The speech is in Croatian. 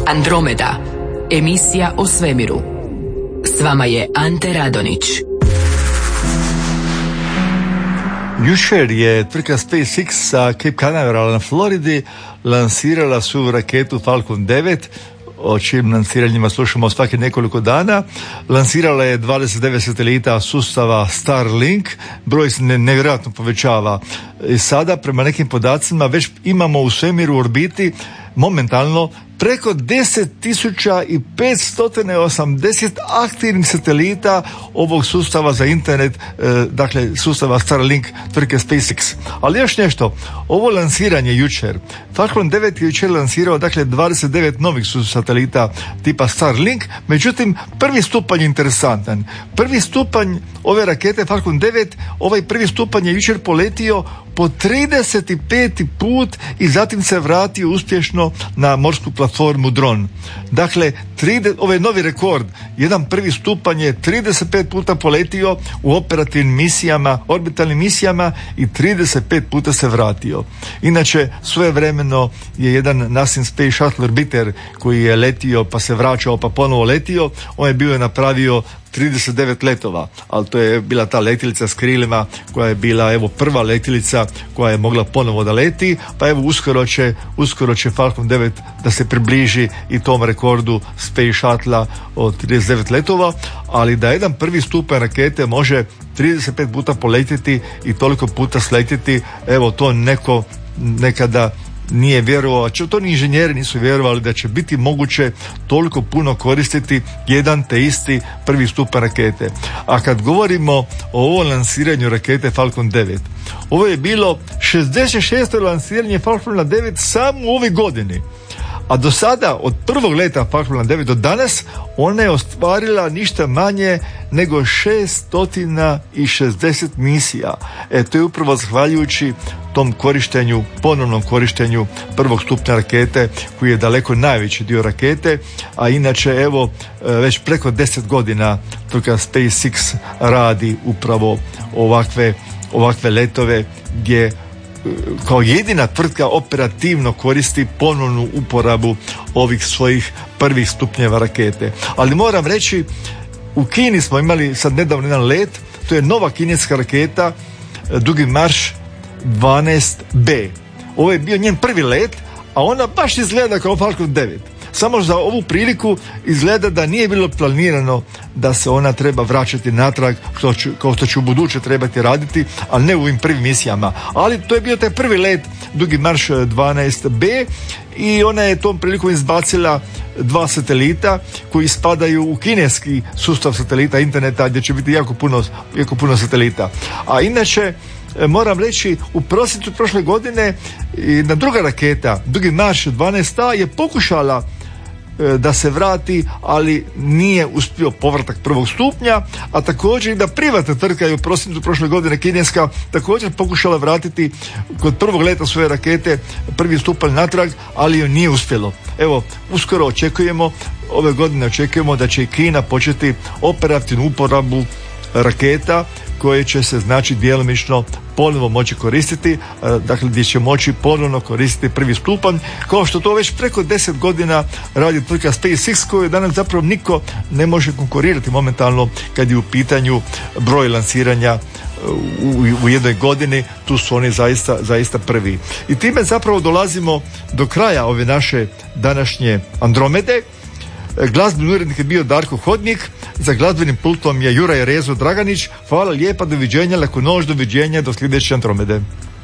Andromeda, emisija o svemiru. S vama je Ante Radonić. Jučer je tvrtka SpaceX sa Cape Canaveral na Floridi lansirala svoju raketu Falcon 9, o čijim lansiranjima slušamo svake nekoliko dana. Lansirala je 29 satelita sustava Starlink, broj se nevjerojatno povećava. I sada, prema nekim podacima, već imamo u svemiru u orbiti momentalno preko 10.580 aktivnih satelita ovog sustava za internet, dakle sustava Starlink tvrtke SpaceX. Ali još nešto, ovo lansiranje jučer, Falcon 9 je jučer lansirao dakle 29 novih satelita tipa Starlink, međutim prvi stupanj je interesantan. Prvi stupanj ove rakete Falcon 9, ovaj prvi stupanj je jučer poletio po 35. put i zatim se vratio uspješno na morsku platformu Dron. Dakle, ovaj novi rekord, jedan prvi stupanj je 35 puta poletio u operativnim misijama, orbitalnim misijama i 35 puta se vratio. Inače, svojevremeno je jedan NASA's Space Shuttle Orbiter koji je letio pa se vraćao pa ponovo letio, on je bio napravio 39 letova, ali to je bila ta letjelica s krilima koja je bila evo prva letjelica koja je mogla ponovo da leti, pa evo uskoro će Falcon 9 da se približi i tom rekordu Space Shuttle od 39 letova, ali da jedan prvi stupanj rakete može 35 puta poletjeti i toliko puta sletjeti, evo to neko nekada nije vjerovao, to ni inženjeri nisu vjerovali da će biti moguće toliko puno koristiti jedan te isti prvi stupanj rakete. A kad govorimo o ovom lansiranju rakete Falcon 9, ovo je bilo 66. lansiranje Falcona 9 samo u ovoj godini. A do sada, od prvog leta Falcona 9 do danas, ona je ostvarila ništa manje nego 660 misija. To je upravo zahvaljujući tom korištenju, ponovnom korištenju prvog stupnja rakete, koji je daleko najveći dio rakete, a inače evo već preko 10 godina tvrtka SpaceX radi upravo ovakve letove gdje kao jedina tvrtka operativno koristi ponovnu uporabu ovih svojih prvih stupnjeva rakete. Ali moram reći, u Kini smo imali sad nedavno jedan let, to je nova kineska raketa Dugi marš 12B. Ovo je bio njen prvi let, a ona baš izgleda kao Falcon 9. Samo za ovu priliku izgleda da nije bilo planirano da se ona treba vraćati natrag, kao što će u buduće trebati raditi, ali ne u ovim prvim misijama. Ali to je bio taj prvi let Dugi marš 12B i ona je tom prilikom izbacila 2 satelita koji spadaju u kineski sustav satelita interneta gdje će biti jako puno satelita. A inače, moram reći, u prosincu prošle godine jedna druga raketa, Dugi marš 12A, je pokušala da se vrati, ali nije uspio povratak prvog stupnja, a također i da privatna tvrtka je u prosincu prošle godine kineska također pokušala vratiti kod prvog leta svoje rakete prvi stupanj natrag, ali joj nije uspjelo. Evo, uskoro ove godine očekujemo da će i Kina početi operativnu uporabu raketa koje će se djelomično ponovo moći koristiti, dakle gdje će moći ponovno koristiti prvi stupanj, kao što to već preko 10 godina radi tvrtka SpaceX, koju danas zapravo niko ne može konkurirati momentalno kad je u pitanju broj lansiranja u jednoj godini. Tu su oni zaista prvi. I time zapravo dolazimo do kraja ove naše današnje Andromede. Glazbeni urednik je bio Darko Hodnik, za glazbenim pultom je Juraj Rezo Draganić. Hvala lijepa, doviđenja, laku noć, doviđenja, do sljedeće Andromede.